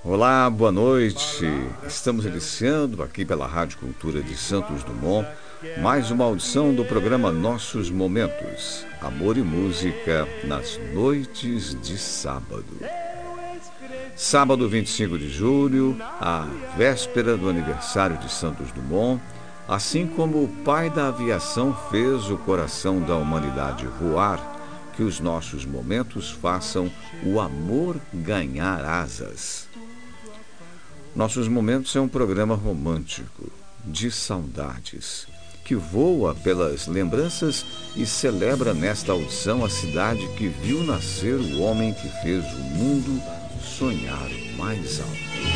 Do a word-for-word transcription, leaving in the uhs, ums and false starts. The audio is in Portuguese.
Olá, boa noite. Estamos iniciando aqui pela Rádio Cultura de Santos Dumont mais uma audição do programa Nossos Momentos, Amor e Música nas noites de sábado. Sábado vinte e cinco de julho, a véspera do aniversário de Santos Dumont, assim como o pai da aviação fez o coração da humanidade voar, que os nossos momentos façam o amor ganhar asas. Nossos Momentos é um programa romântico, de saudades, que voa pelas lembranças e celebra nesta audição a cidade que viu nascer o homem que fez o mundo sonhar mais alto.